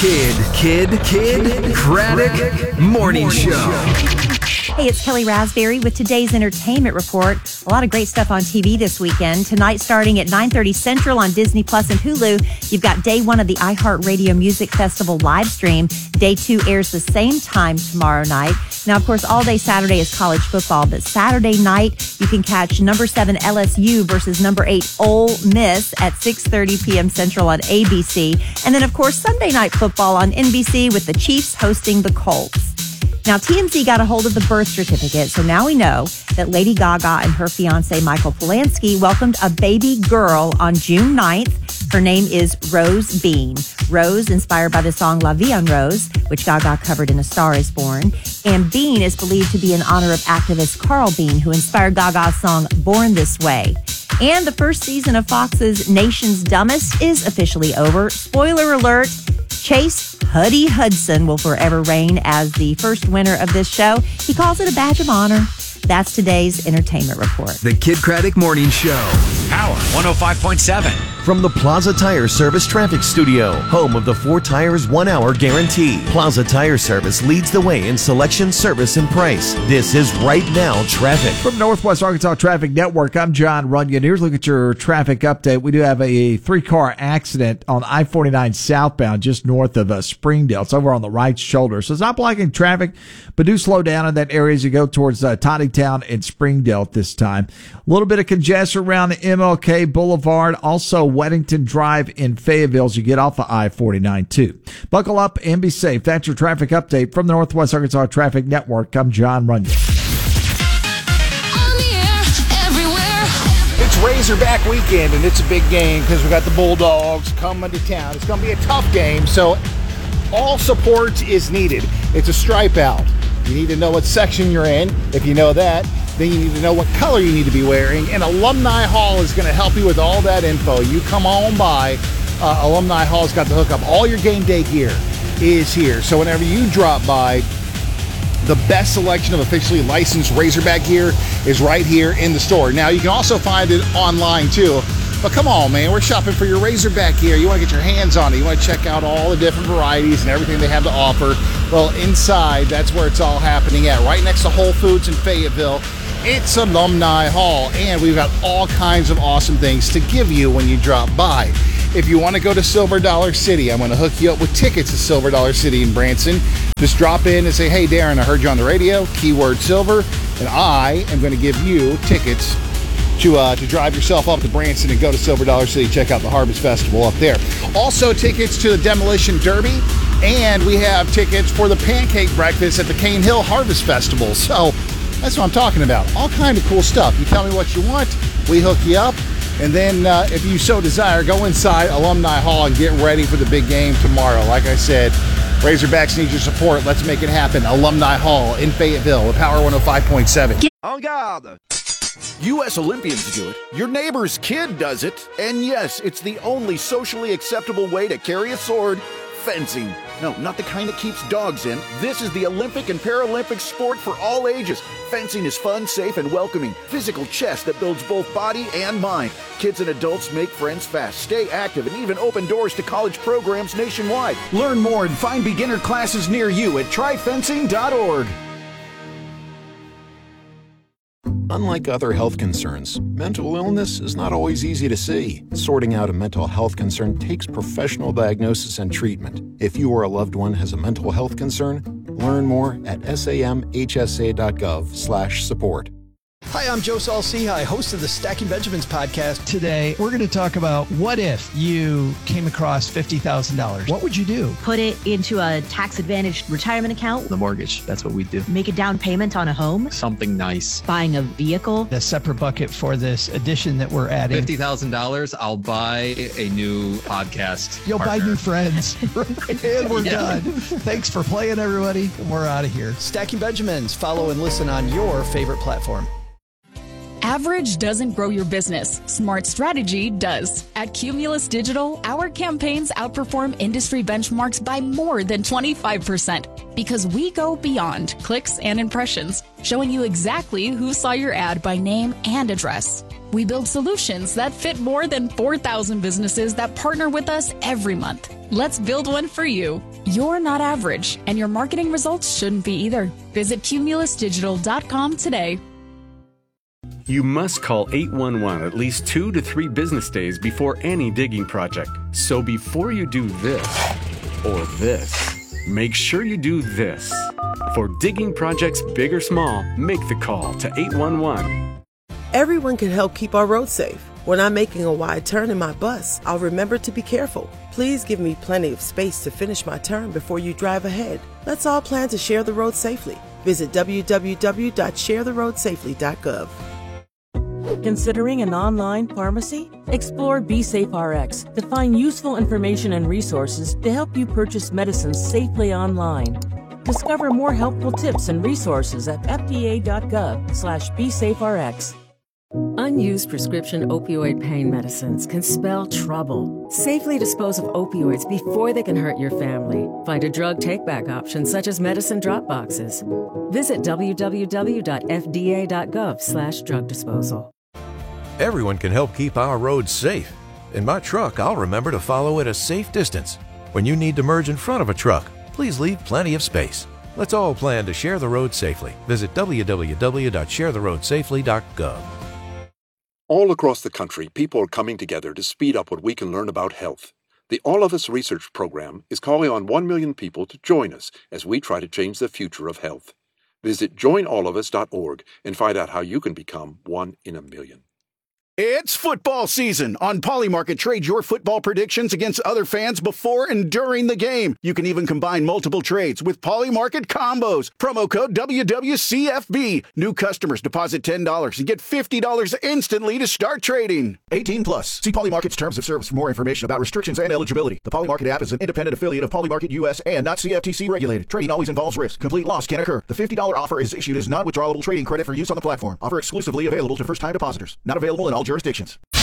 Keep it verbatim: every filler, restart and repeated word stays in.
Kid, Kid, Kid, Craddock Morning Show. Hey, it's Kelly Raspberry with today's entertainment report. A lot of great stuff on T V this weekend. Tonight, starting at nine thirty Central on Disney Plus and Hulu, you've got day one of the iHeartRadio Music Festival live stream. Day two airs the same time tomorrow night. Now, of course, all day Saturday is college football, but Saturday night, you can catch number seven L S U versus number eight Ole Miss at six thirty p.m. Central on A B C. And then, of course, Sunday night football on N B C with the Chiefs hosting the Colts. Now, T M Z got a hold of the birth certificate, so now we know that Lady Gaga and her fiance, Michael Polanski, welcomed a baby girl on June ninth. Her name is Rose Bean. Rose, inspired by the song La Vie en Rose, which Gaga covered in A Star is Born. And Bean is believed to be in honor of activist Carl Bean, who inspired Gaga's song Born This Way. And the first season of Fox's Nation's Dumbest is officially over. Spoiler alert, Chase Huddy Hudson will forever reign as the first winner of this show. He calls it a badge of honor. That's today's entertainment report. The Kid Craddock Morning Show. Power one oh five point seven. From the Plaza Tire Service Traffic Studio, home of the four tires, one hour guarantee. Plaza Tire Service leads the way in selection, service, and price. This is Right Now Traffic. From Northwest Arkansas Traffic Network, I'm John Runyon. Here's a look at your traffic update. We do have a three-car accident on I forty-nine southbound just north of uh, Springdale. It's over on the right shoulder. So it's not blocking traffic, but do slow down in that area as you go towards uh, Toddingtown and Springdale at this time. A little bit of congestion around M L K Boulevard. Also, Weddington Drive in Fayetteville as you get off of I forty-nine too. Buckle up and be safe. That's your traffic update from the Northwest Arkansas Traffic Network. I'm John Runyon. It's Razorback weekend, and it's a big game because we got the Bulldogs coming to town. It's going to be a tough game, so all support is needed. It's a stripe out. You need to know what section you're in. If you know that, then you need to know what color you need to be wearing. And Alumni Hall is going to help you with all that info. You come on by. Uh, Alumni Hall's got the hookup. All your game day gear is here. So whenever you drop by, the best selection of officially licensed Razorback gear is right here in the store. Now, you can also find it online, too. But come on, man, we're shopping for your Razorback gear. You want to get your hands on it. You want to check out all the different varieties and everything they have to offer. Well, inside, that's where it's all happening at, right next to Whole Foods in Fayetteville. It's Alumni Hall, and we've got all kinds of awesome things to give you when you drop by. If you want to go to Silver Dollar City, I'm going to hook you up with tickets to Silver Dollar City in Branson. Just drop in and say, hey, Darren, I heard you on the radio, keyword silver, and I am going to give you tickets to uh, to drive yourself up to Branson and go to Silver Dollar City, check out the Harvest Festival up there. Also, tickets to the Demolition Derby, and we have tickets for the Pancake Breakfast at the Cane Hill Harvest Festival. So that's what I'm talking about. All kind of cool stuff. You tell me what you want, we hook you up, and then uh, if you so desire, go inside Alumni Hall and get ready for the big game tomorrow. Like I said, Razorbacks need your support. Let's make it happen. Alumni Hall in Fayetteville with Power one oh five point seven. En garde! U S Olympians do it. Your neighbor's kid does it. And yes, it's the only socially acceptable way to carry a sword. Fencing. No, not the kind that keeps dogs in. This is the Olympic and Paralympic sport for all ages. Fencing is fun, safe, and welcoming. Physical chess that builds both body and mind. Kids and adults make friends fast, stay active, and even open doors to college programs nationwide. Learn more and find beginner classes near you at try fencing dot org. Unlike other health concerns, mental illness is not always easy to see. Sorting out a mental health concern takes professional diagnosis and treatment. If you or a loved one has a mental health concern, learn more at samhsa dot gov slash support. Hi, I'm Joe Saul-Sehy, host of the Stacking Benjamins podcast. Today, we're going to talk about what if you came across fifty thousand dollars. What would you do? Put it into a tax-advantaged retirement account. The mortgage, that's what we do. Make a down payment on a home. Something nice. Buying a vehicle. A separate bucket for this addition that we're adding. fifty thousand dollars, I'll buy a new podcast You'll partner. buy new friends. And we're Yeah. done. Thanks for playing, everybody. We're out of here. Stacking Benjamins. Follow and listen on your favorite platform. Average doesn't grow your business. Smart strategy does. At Cumulus Digital, our campaigns outperform industry benchmarks by more than twenty-five percent because we go beyond clicks and impressions, showing you exactly who saw your ad by name and address. We build solutions that fit more than four thousand businesses that partner with us every month. Let's build one for you. You're not average, and your marketing results shouldn't be either. Visit cumulus digital dot com today. You must call eight one one at least two to three business days before any digging project. So before you do this or this, make sure you do this. For digging projects big or small, make the call to eight one one. Everyone can help keep our roads safe. When I'm making a wide turn in my bus, I'll remember to be careful. Please give me plenty of space to finish my turn before you drive ahead. Let's all plan to share the road safely. Visit w w w dot share the road safely dot gov. Considering an online pharmacy? Explore BeSafeRx to find useful information and resources to help you purchase medicines safely online. Discover more helpful tips and resources at f d a dot gov slash b safe r x. Unused prescription opioid pain medicines can spell trouble. Safely dispose of opioids before they can hurt your family. Find a drug take-back option such as medicine drop boxes. Visit w w w dot f d a dot gov slash drug disposal. Everyone can help keep our roads safe. In my truck, I'll remember to follow at a safe distance. When you need to merge in front of a truck, please leave plenty of space. Let's all plan to share the road safely. Visit w w w dot share the road safely dot gov. All across the country, people are coming together to speed up what we can learn about health. The All of Us Research Program is calling on one million people to join us as we try to change the future of health. Visit join all of us dot org and find out how you can become one in a million. It's football season. On Polymarket, trade your football predictions against other fans before and during the game. You can even combine multiple trades with Polymarket combos. Promo code W W C F B. New customers deposit ten dollars and get fifty dollars instantly to start trading. eighteen plus. See Polymarket's terms of service for more information about restrictions and eligibility. The Polymarket app is an independent affiliate of Polymarket U S and not C F T C regulated. Trading always involves risk. Complete loss can occur. The fifty dollars offer is issued as non-withdrawable trading credit for use on the platform. Offer exclusively available to first-time depositors. Not available in all jurisdictions.